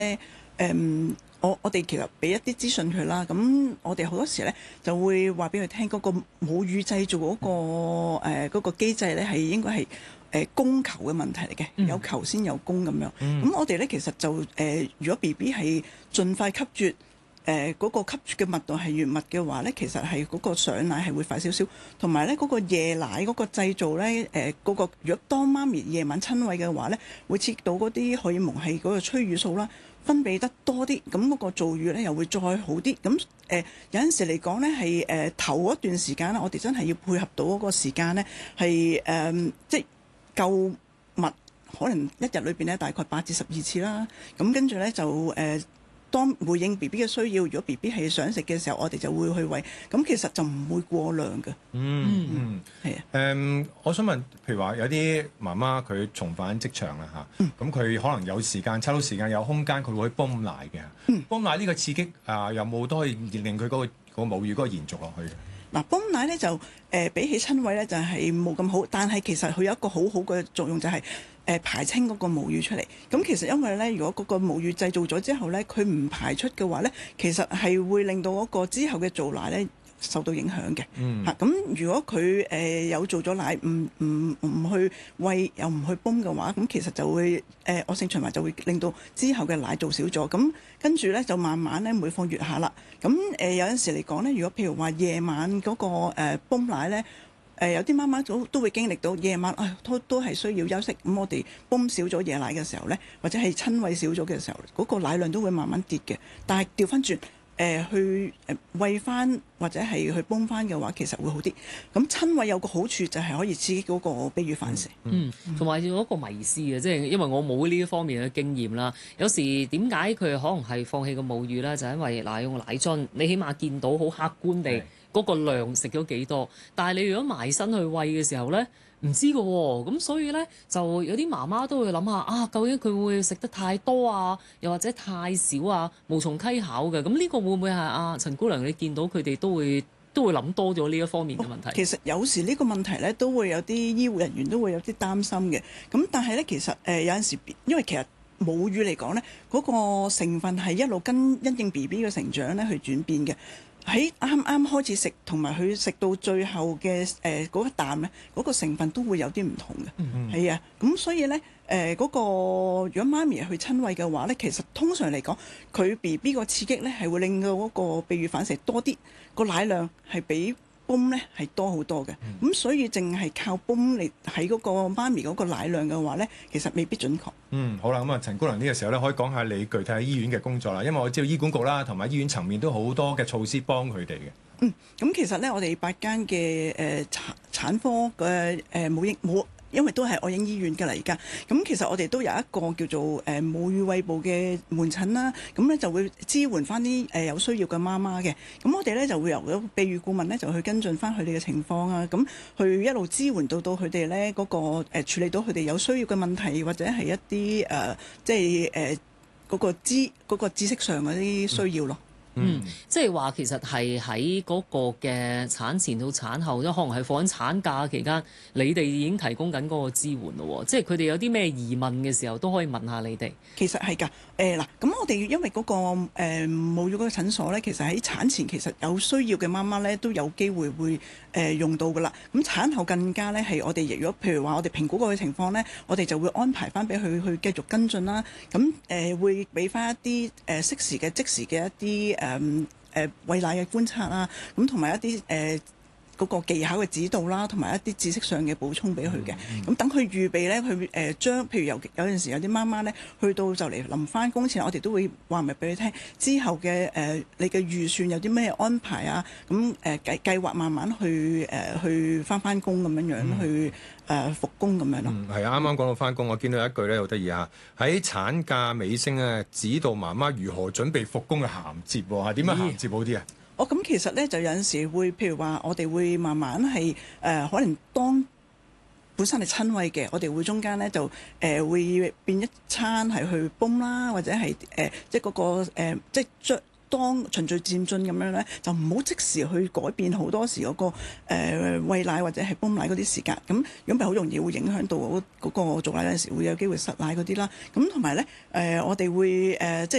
我哋其實俾一啲資訊佢啦，咁我哋好多時咧就會話俾佢聽嗰個母乳製造嗰個機制咧係應該係供求嘅問題嚟嘅，有求先有供咁樣。咁我哋咧其實就如果 BB 係盡快吸啜。嗰個吸啜嘅密度係越密嘅話咧，其實係嗰個上奶係會快少少，同埋咧嗰個夜奶嗰個製造咧，嗰個如果當媽咪夜晚親餵嘅話咧，會刺激到嗰啲荷爾蒙係嗰個催乳素啦，分泌得多啲，咁嗰個造乳咧又會再好啲。咁有陣時嚟講咧係頭嗰段時間啦，我哋真係要配合到嗰個時間咧係即係夠密，可能一日裏邊咧大概8至12次啦。咁跟住咧就當回應 BB 嘅需要，如果 BB 係想食嘅時候，我哋就會去餵。咁其實就唔會過量嘅。係啊。 我想問，譬如話有啲媽媽佢重返職場啦嚇，咁佢可能有時間抽到時間有空間，佢會泵奶嘅。泵奶呢個刺激有冇都可以令佢嗰個母乳嗰個延續落去？ 嗱，泵奶咧就比起親餵咧就係冇咁好，但係其實佢有一個好好嘅作用就係排清嗰個母乳出嚟。咁其實因為咧，如果嗰個母乳製造咗之後咧，佢唔排出嘅話咧，其實係會令到嗰個之後嘅造奶咧受到影響嘅。咁如果佢有做咗奶，唔去餵又唔去泵嘅話，咁其實就會惡性循環就會令到之後嘅奶做少咗。咁跟住咧就慢慢咧每況愈下啦。咁有陣時嚟講咧，如果譬如話夜晚嗰個泵奶咧。有啲媽媽都會經歷到夜晚都係需要休息，咁我哋泵少咗夜奶嘅時候咧，或者係親餵少咗嘅時候，嗰個奶量都會慢慢跌嘅。但係調翻轉去餵翻或者係去泵翻嘅話，其實會好啲。咁親餵有個好處就係可以刺激嗰個泌乳反射。 同埋有一個迷思嘅，即係因為我冇呢一方面嘅經驗啦。有時點解佢可能係放棄個母乳咧？就係因為用奶樽，你起碼見到好客觀地。嗰個量食咗幾多？但係你如果埋身去餵嘅時候咧，唔知㗎喎。咁所以咧，就有啲媽媽都會諗下究竟佢會食得太多啊，又或者太少啊，無從稽考嘅。咁呢個會唔會係陳姑娘你見到佢哋都會諗多咗呢一方面嘅問題？ 其實有時呢個問題咧，都會有啲醫護人員都會有啲擔心嘅。咁但係咧，其實有陣時，因為其實母乳嚟講咧，嗰個成分係一路因應 BB 嘅成長咧去轉變嘅。喺啱啱開始食同埋佢食到最後嘅嗰一啖咧，嗰個成分都會有啲唔同嘅。係啊，咁所以咧嗰個如果媽咪去親餵嘅話咧，其實通常嚟講，佢 BB 個刺激咧係會令到嗰個泌乳反射多啲，個奶量係比泵咧係多好多嘅。咁所以淨係靠泵嚟喺嗰個媽咪嗰個奶量嘅話咧，其實未必準確。 好啦，咁陳姑娘呢個時候咧，可以講下你具體喺醫院嘅工作啦，因為我知道醫管局啦同埋醫院層面都好多嘅措施幫佢哋嘅。 咁其實咧，我哋8間嘅產科嘅母嬰因為都係愛嬰醫院嘅啦，而家咁其實我哋都有一個叫做母乳餵哺嘅門診啦，咁咧就會支援翻啲有需要嘅媽媽嘅。咁我哋咧就會由泌乳顧問咧就去跟進翻佢哋嘅情況啊，咁去一路支援到佢哋咧嗰個處理到佢哋有需要嘅問題，或者係一啲即係嗰個知識上嗰啲需要咯。 即係話其實係喺嗰個嘅產前到產後，可能係放緊產假期間，你哋已經提供緊嗰個支援咯。即係佢哋有啲咩疑問嘅時候，都可以問下你哋。 其實係㗎，嗱，咁我哋因為嗰個母乳嗰個診所咧，其實喺產前其實有需要嘅媽媽咧都有機會會用到㗎啦。咁產後更加咧係我哋如果譬如話我哋評估過嘅情況咧，我哋就會安排翻俾佢去繼續跟進啦。咁會俾翻一啲適時嘅即時嘅一啲餵奶嘅觀察啊，咁同埋一啲嗰個技巧嘅指導啦，同埋一啲知識上嘅補充俾佢嘅。咁等佢預備咧，佢將譬如有陣時有啲媽媽咧，去到就嚟臨翻工前，我哋都會話埋俾佢聽，之後嘅你嘅預算有啲咩安排啊？咁計劃慢慢去翻工咁樣去復工咁樣咯。 係啊，啱啱講到翻工，我見到有一句咧好得意啊，喺產假尾聲咧，指導媽媽如何準備復工嘅銜接喎，係點樣銜接好啲啊？ 咁其實咧就有陣時會，譬如話我哋會慢慢係可能當本身係親餵嘅，我哋會中間咧就會變一餐係去泵啦，或者係即係嗰個即係當循序漸進咁樣咧，就唔好即時去改變好多時嗰個餵奶或者係泵奶嗰啲時間。咁如果唔係好容易會影響到嗰個做奶嗰陣時會有機會失奶嗰啲啦。咁同埋咧我哋會即